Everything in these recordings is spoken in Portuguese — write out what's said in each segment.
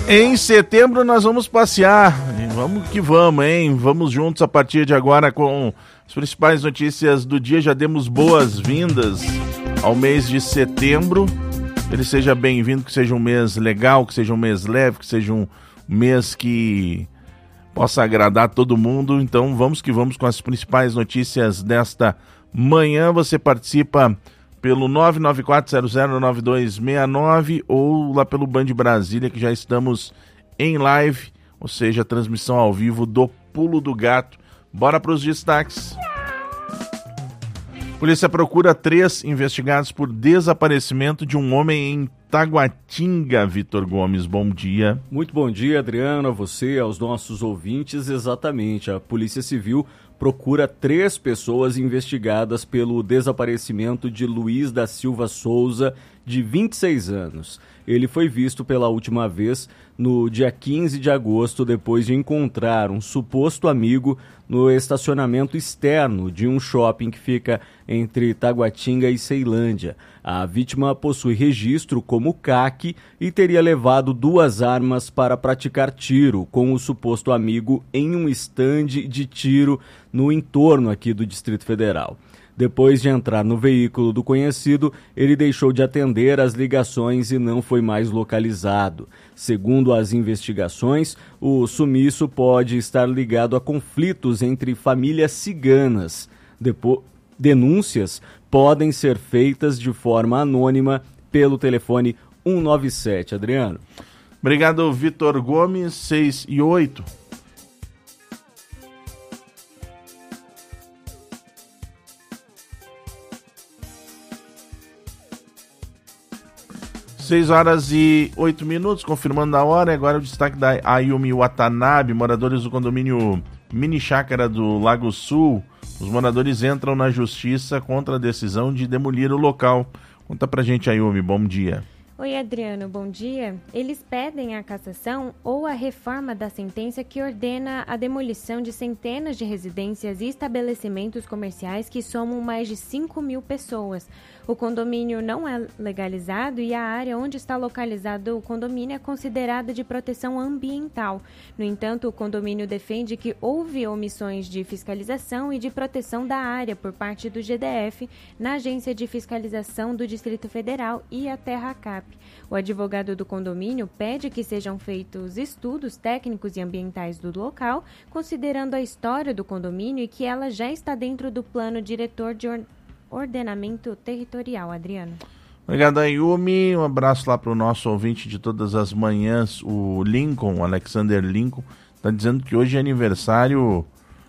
Em setembro nós vamos passear, vamos que vamos, hein? Vamos juntos a partir de agora com as principais notícias do dia. Já demos boas-vindas ao mês de setembro. Ele seja bem-vindo, que seja um mês legal, que seja um mês leve, que seja um mês que possa agradar todo mundo. Então vamos que vamos com as principais notícias desta manhã. Você participa pelo 994009269 ou lá pelo Band Brasília, que já estamos em live, ou seja, transmissão ao vivo do Pulo do Gato. Bora para os destaques. Polícia procura 3 investigados por desaparecimento de um homem em Taguatinga. Vitor Gomes, bom dia. Muito bom dia, Adriano, a você, aos nossos ouvintes. Exatamente, a Polícia Civil procura 3 pessoas investigadas pelo desaparecimento de Luiz da Silva Souza, de 26 anos. Ele foi visto pela última vez no dia 15 de agosto, depois de encontrar um suposto amigo no estacionamento externo de um shopping que fica entre Taguatinga e Ceilândia. A vítima possui registro como CAC e teria levado 2 armas para praticar tiro com o suposto amigo em um estande de tiro no entorno aqui do Distrito Federal. Depois de entrar no veículo do conhecido, ele deixou de atender as ligações e não foi mais localizado. Segundo as investigações, o sumiço pode estar ligado a conflitos entre famílias ciganas. Denúncias podem ser feitas de forma anônima pelo telefone 197. Adriano. Obrigado, Vitor Gomes, 6 e 8. 6h08, confirmando a hora. Agora o destaque da Ayumi Watanabe. Moradores do condomínio Mini Chácara do Lago Sul. Os moradores entram na justiça contra a decisão de demolir o local. Conta pra gente, Ayumi, bom dia. Oi, Adriano, bom dia. Eles pedem a cassação ou a reforma da sentença que ordena a demolição de centenas de residências e estabelecimentos comerciais que somam mais de 5 mil pessoas. O condomínio não é legalizado e a área onde está localizado o condomínio é considerada de proteção ambiental. No entanto, o condomínio defende que houve omissões de fiscalização e de proteção da área por parte do GDF na Agência de Fiscalização do Distrito Federal e a TerraCap. O advogado do condomínio pede que sejam feitos estudos técnicos e ambientais do local, considerando a história do condomínio e que ela já está dentro do plano diretor de ordenamento territorial. Adriano. Obrigado, Ayumi. Um abraço lá para o nosso ouvinte de todas as manhãs, o Lincoln, o Alexander Lincoln. Está dizendo que hoje é aniversário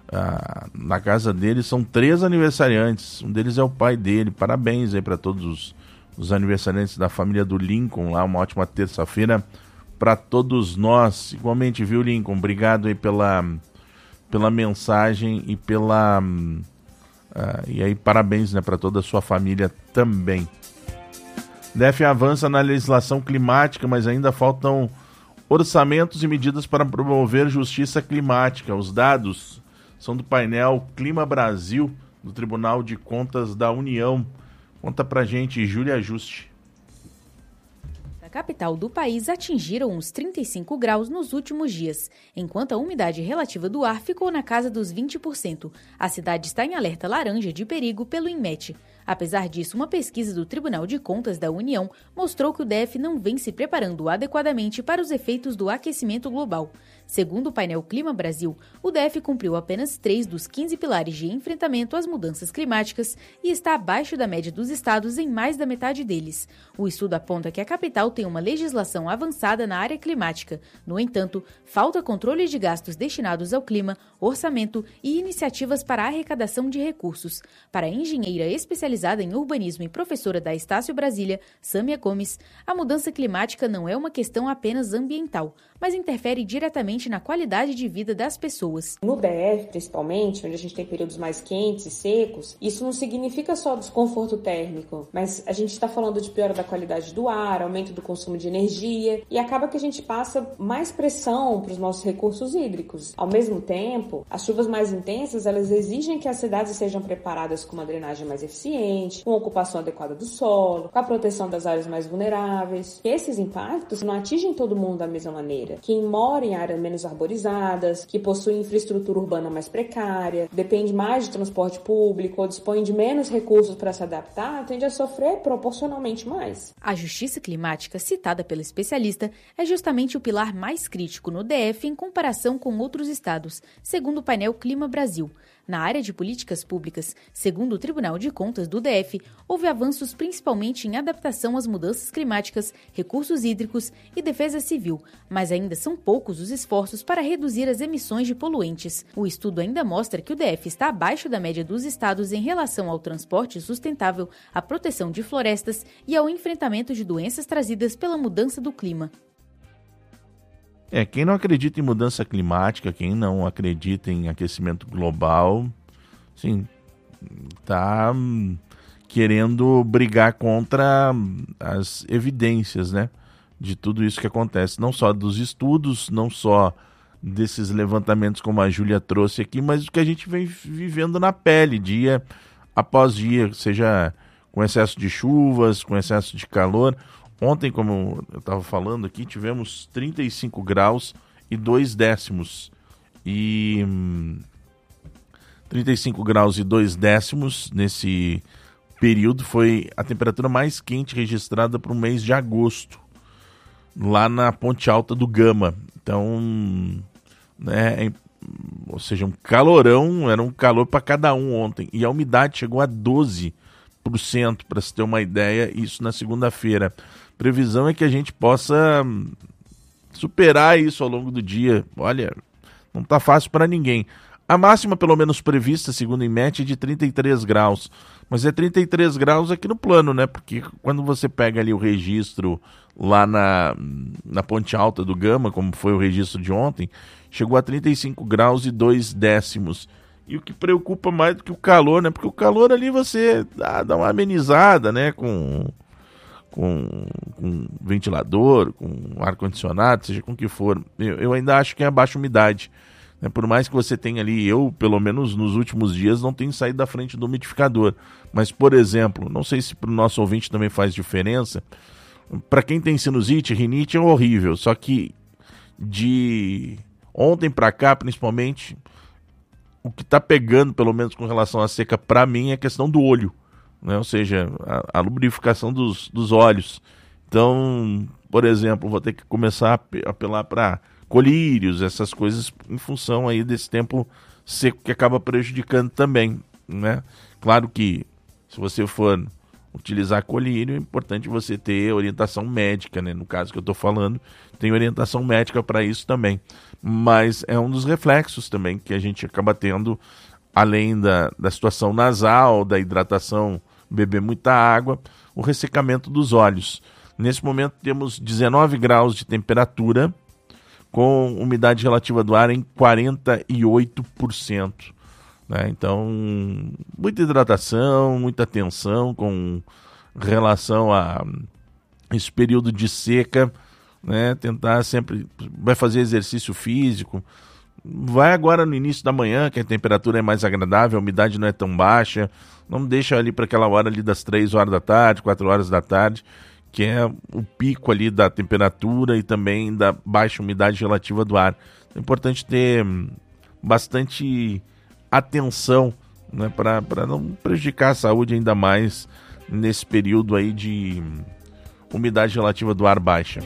na casa dele. São 3 aniversariantes. Um deles é o pai dele. Parabéns aí para todos os aniversariantes da família do Lincoln lá. Uma ótima terça-feira para todos nós. Igualmente, viu, Lincoln? Obrigado aí pela mensagem e pela... e aí, parabéns, né, para toda a sua família também. DF avança na legislação climática, mas ainda faltam orçamentos e medidas para promover justiça climática. Os dados são do painel Clima Brasil, do Tribunal de Contas da União. Conta pra gente, Júlia Juste. A capital do país atingiram os 35 graus nos últimos dias, enquanto a umidade relativa do ar ficou na casa dos 20%. A cidade está em alerta laranja de perigo pelo INMET. Apesar disso, uma pesquisa do Tribunal de Contas da União mostrou que o DF não vem se preparando adequadamente para os efeitos do aquecimento global. Segundo o painel Clima Brasil, o DF cumpriu apenas 3 dos 15 pilares de enfrentamento às mudanças climáticas e está abaixo da média dos estados em mais da metade deles. O estudo aponta que a capital tem uma legislação avançada na área climática. No entanto, falta controle de gastos destinados ao clima, orçamento e iniciativas para a arrecadação de recursos. Para a engenheira especializada em urbanismo e professora da Estácio Brasília, Sâmia Gomes, a mudança climática não é uma questão apenas ambiental, mas interfere diretamente diretamente na qualidade de vida das pessoas. No DF, principalmente, onde a gente tem períodos mais quentes e secos, isso não significa só desconforto térmico, mas a gente está falando de piora da qualidade do ar, aumento do consumo de energia, e acaba que a gente passa mais pressão para os nossos recursos hídricos. Ao mesmo tempo, as chuvas mais intensas, elas exigem que as cidades sejam preparadas com uma drenagem mais eficiente, com a ocupação adequada do solo, com a proteção das áreas mais vulneráveis. E esses impactos não atingem todo mundo da mesma maneira. Quem mora em áreas menos arborizadas, que possui infraestrutura urbana mais precária, depende mais de transporte público ou dispõe de menos recursos para se adaptar, tende a sofrer proporcionalmente mais. A justiça climática, citada pela especialista, é justamente o pilar mais crítico no DF em comparação com outros estados, segundo o painel Clima Brasil. Na área de políticas públicas, segundo o Tribunal de Contas do DF, houve avanços principalmente em adaptação às mudanças climáticas, recursos hídricos e defesa civil, mas ainda são poucos os esforços para reduzir as emissões de poluentes. O estudo ainda mostra que o DF está abaixo da média dos estados em relação ao transporte sustentável, à proteção de florestas e ao enfrentamento de doenças trazidas pela mudança do clima. Quem não acredita em mudança climática, quem não acredita em aquecimento global, sim, tá querendo brigar contra as evidências, né, de tudo isso que acontece, não só dos estudos, não só desses levantamentos como a Júlia trouxe aqui, mas o que a gente vem vivendo na pele, dia após dia, seja com excesso de chuvas, com excesso de calor. Ontem, como eu estava falando aqui, tivemos 35 graus e 2 décimos. 35 graus e 2 décimos nesse período foi a temperatura mais quente registrada para o mês de agosto, lá na Ponte Alta do Gama. Então, né, ou seja, um calorão, era um calor para cada um ontem. E a umidade chegou a 12%, para se ter uma ideia, isso na segunda-feira. Previsão é que a gente possa superar isso ao longo do dia. Olha, não está fácil para ninguém. A máxima, pelo menos prevista, segundo o INMET, é de 33 graus. Mas é 33 graus aqui no plano, né? Porque quando você pega ali o registro lá na Ponte Alta do Gama, como foi o registro de ontem, chegou a 35 graus e 2 décimos. E o que preocupa mais do que o calor, né? Porque o calor ali você dá uma amenizada, né? Com ventilador, com ar-condicionado, seja com o que for. Eu ainda acho que é a baixa umidade, né? Por mais que você tenha ali, eu, pelo menos nos últimos dias, não tenho saído da frente do umidificador. Mas, por exemplo, não sei se para o nosso ouvinte também faz diferença, para quem tem sinusite, rinite é horrível, só que de ontem para cá, principalmente, o que está pegando, pelo menos com relação à seca, para mim, é a questão do olho, né? Ou seja, a lubrificação dos olhos. Então, por exemplo, vou ter que começar a apelar para colírios, essas coisas, em função aí desse tempo seco que acaba prejudicando também, né? Claro que se você for utilizar colírio, é importante você ter orientação médica, né? No caso que eu estou falando, tem orientação médica para isso também. Mas é um dos reflexos também que a gente acaba tendo, além da situação nasal, da hidratação, beber muita água, o ressecamento dos olhos. Nesse momento temos 19 graus de temperatura, com umidade relativa do ar em 48%. Né? Então, muita hidratação, muita atenção com relação a esse período de seca, né? Tentar sempre, vai fazer exercício físico, vai agora no início da manhã, que a temperatura é mais agradável, a umidade não é tão baixa, não deixa ali para aquela hora ali das 3 horas da tarde, 4 horas da tarde, que é o pico ali da temperatura e também da baixa umidade relativa do ar. É importante ter bastante atenção, né, para não prejudicar a saúde ainda mais nesse período aí de umidade relativa do ar baixa.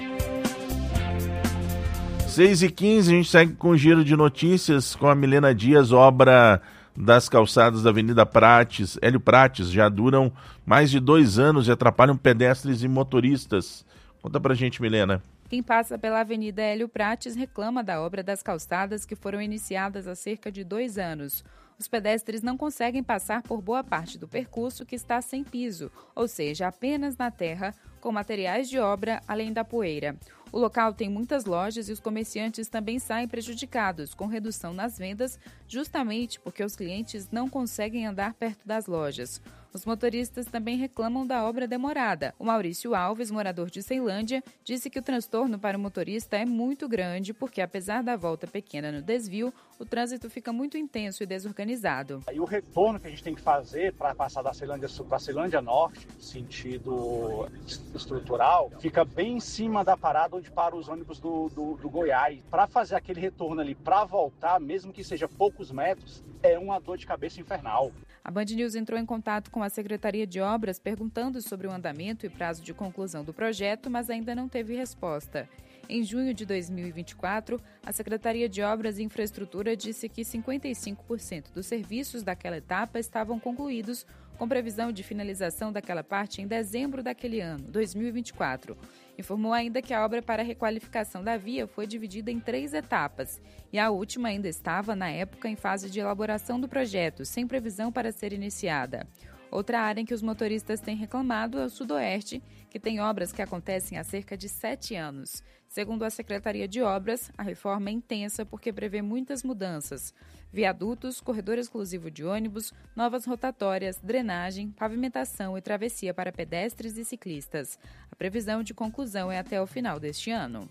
6h15, a gente segue com o giro de notícias com a Milena Dias. Obra das calçadas da Avenida Prates, Hélio Prates, já duram mais de 2 anos e atrapalham pedestres e motoristas. Conta pra gente, Milena. Quem passa pela Avenida Hélio Prates reclama da obra das calçadas que foram iniciadas há cerca de 2 anos. Os pedestres não conseguem passar por boa parte do percurso que está sem piso, ou seja, apenas na terra, com materiais de obra, além da poeira. O local tem muitas lojas e os comerciantes também saem prejudicados, com redução nas vendas, justamente porque os clientes não conseguem andar perto das lojas. Os motoristas também reclamam da obra demorada. O Maurício Alves, morador de Ceilândia, disse que o transtorno para o motorista é muito grande porque, apesar da volta pequena no desvio, o trânsito fica muito intenso e desorganizado. E o retorno que a gente tem que fazer para passar da Ceilândia Sul para a Ceilândia Norte, sentido estrutural, fica bem em cima da parada onde param os ônibus do Goiás. Para fazer aquele retorno ali, para voltar, mesmo que seja poucos metros, é uma dor de cabeça infernal. A Band News entrou em contato com a Secretaria de Obras perguntando sobre o andamento e prazo de conclusão do projeto, mas ainda não teve resposta. Em junho de 2024, a Secretaria de Obras e Infraestrutura disse que 55% dos serviços daquela etapa estavam concluídos, com previsão de finalização daquela parte em dezembro daquele ano, 2024. Informou ainda que a obra para a requalificação da via foi dividida em 3 etapas e a última ainda estava, na época, em fase de elaboração do projeto, sem previsão para ser iniciada. Outra área em que os motoristas têm reclamado é o Sudoeste, que tem obras que acontecem há cerca de 7 anos. Segundo a Secretaria de Obras, a reforma é intensa porque prevê muitas mudanças. Viadutos, corredor exclusivo de ônibus, novas rotatórias, drenagem, pavimentação e travessia para pedestres e ciclistas. A previsão de conclusão é até o final deste ano.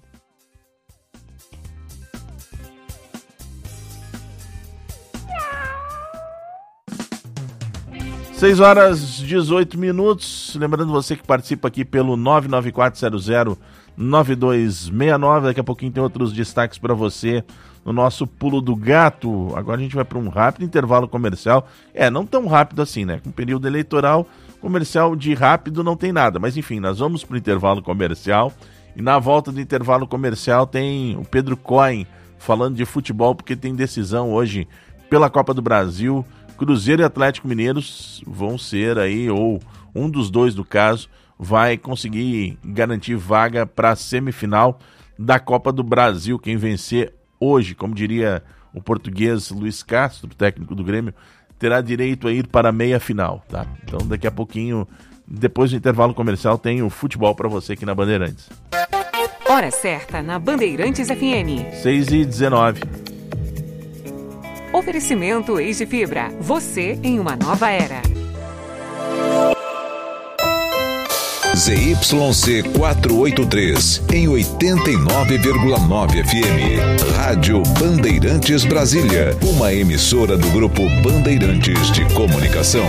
Seis horas 18 minutos. Lembrando você que participa aqui pelo 99400-9269. Daqui a pouquinho tem outros destaques para você no nosso Pulo do Gato. Agora a gente vai para um rápido intervalo comercial. Não tão rápido assim, né? Com período eleitoral, comercial de rápido não tem nada. Mas enfim, nós vamos para o intervalo comercial. E na volta do intervalo comercial tem o Pedro Cohen falando de futebol, porque tem decisão hoje pela Copa do Brasil. Cruzeiro e Atlético Mineiros vão ser aí, ou um dos dois do caso, vai conseguir garantir vaga para a semifinal da Copa do Brasil. Quem vencer hoje, como diria o português Luiz Castro, técnico do Grêmio, terá direito a ir para a meia-final, tá? Então daqui a pouquinho, depois do intervalo comercial, tem o futebol para você aqui na Bandeirantes. Hora certa na Bandeirantes FM. 6h19. Oferecimento Eis de Fibra. Você em uma nova era. ZYC 483, em 89,9 FM. Rádio Bandeirantes Brasília. Uma emissora do Grupo Bandeirantes de Comunicação.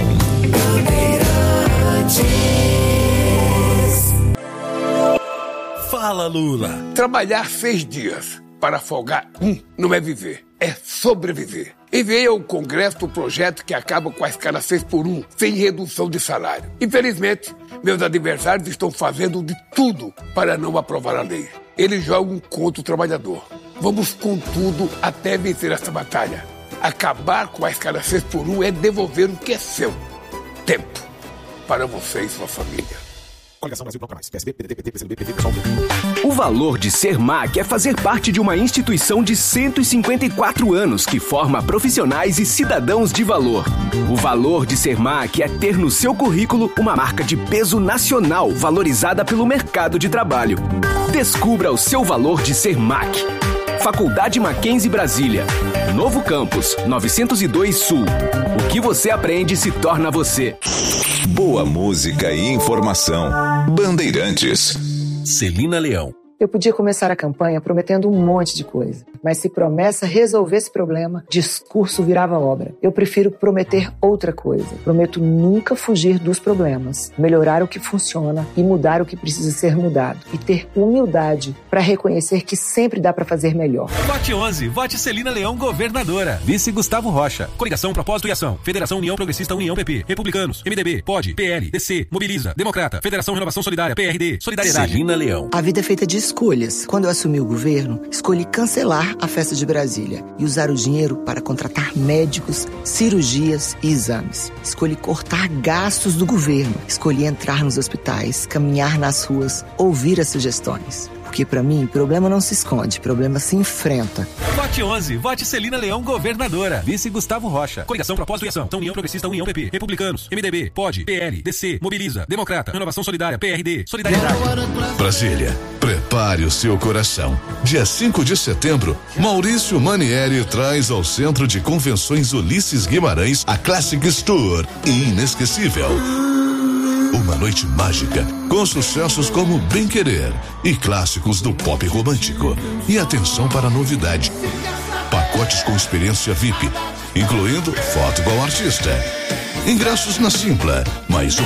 Fala, Lula. Trabalhar 6 dias para folgar não é viver, é sobreviver. Enviei ao Congresso o projeto que acaba com a escala 6x1, sem redução de salário. Infelizmente, meus adversários estão fazendo de tudo para não aprovar a lei. Eles jogam contra o trabalhador. Vamos com tudo até vencer essa batalha. Acabar com a escala 6x1 é devolver o que é seu. Tempo para você e sua família. Coligação Brasil Bloco Mais, PSB, PDT, PT, PCdoB, PT, PSOL. O valor de ser MAC é fazer parte de uma instituição de 154 anos que forma profissionais e cidadãos de valor. O valor de ser MAC é ter no seu currículo uma marca de peso nacional valorizada pelo mercado de trabalho. Descubra o seu valor de ser MAC. Faculdade Mackenzie Brasília. Novo campus, 902 Sul. O que você aprende se torna você. Boa música e informação. Bandeirantes. Celina Leão. Eu podia começar a campanha prometendo um monte de coisa, mas se promessa resolvesse problema, discurso virava obra. Eu prefiro prometer outra coisa. Prometo nunca fugir dos problemas, melhorar o que funciona e mudar o que precisa ser mudado. E ter humildade para reconhecer que sempre dá para fazer melhor. Vote 11. Vote Celina Leão, governadora. Vice Gustavo Rocha. Coligação Propósito e Ação. Federação União Progressista União PP. Republicanos. MDB. POD. PL. DC. Mobiliza. Democrata. Federação Renovação Solidária. PRD. Solidariedade. Celina Leão. A vida é feita de escolhas. Quando eu assumi o governo, escolhi cancelar a festa de Brasília e usar o dinheiro para contratar médicos, cirurgias e exames. Escolhi cortar gastos do governo. Escolhi entrar nos hospitais, caminhar nas ruas, ouvir as sugestões. Porque pra mim, problema não se esconde, problema se enfrenta. Vote 11, vote Celina Leão, governadora. Vice Gustavo Rocha. Coligação Propósito e Ação. União Progressista, União PP. Republicanos, MDB, POD, PL, DC, Mobiliza, Democrata, Renovação Solidária, PRD, Solidariedade. Brasília, prepare o seu coração. Dia 5 de setembro, Maurício Manieri traz ao Centro de Convenções Ulisses Guimarães a Classics Tour inesquecível. Uma noite mágica, com sucessos como Bem Querer e clássicos do pop romântico. E atenção para a novidade: pacotes com experiência VIP, incluindo foto com o artista. Ingressos na Simpla, mais